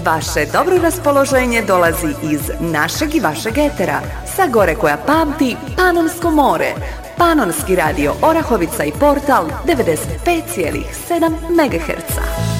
Vaše dobro raspoloženje dolazi iz našeg i vašeg etera, sa gore koja pamti Panonsko more. Panonski radio Orahovica i portal 95,7 MHz.